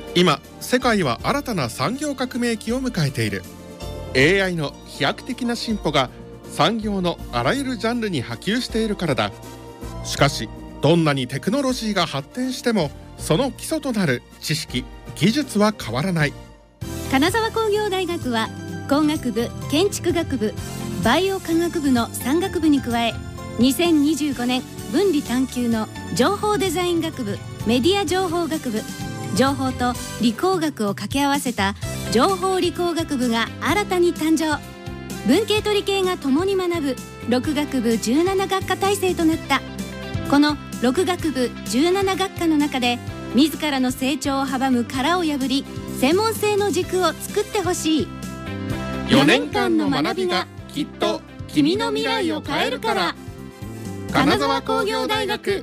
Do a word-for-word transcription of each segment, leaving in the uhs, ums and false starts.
今世界は新たな産業革命期を迎えている。 エーアイ の飛躍的な進歩が産業のあらゆるジャンルに波及しているからだ。しかしどんなにテクノロジーが発展してもその基礎となる知識・技術は変わらない。 金沢工業大学は工学部、建築学部、バイオ科学部のさん学部に加え、にせんにじゅうごねん分離探究の情報デザイン学部、メディア情報学部、情報と理工学を掛け合わせた情報理工学部が新たに誕生。文系と理系が共に学ぶろく学部じゅうなな学科体制となった。このろく学部じゅうなな学科の中で自らの成長を阻む殻を破り、専門性の軸を作ってほしい。 よねんかんの学びがきっと君の未来を変えるから。金沢工業大学。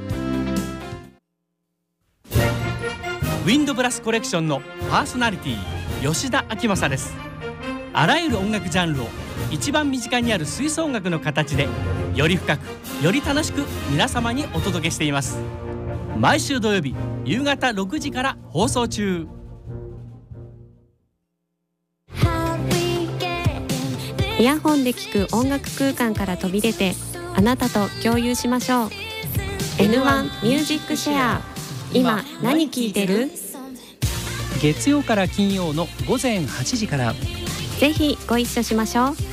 ウィンドブラスコレクションのパーソナリティ吉田明正です。あらゆる音楽ジャンルを一番身近にある吹奏楽の形でより深くより楽しく皆様にお届けしています。毎週土曜日夕方ろくじから放送中。 イヤホンで聴く音楽空間から飛び出て、あなたと共有しましょう。 エヌワン ミュージックシェア。今何聴いてる？ 月曜から金曜のごぜんはちじから。 ぜひご一緒しましょう。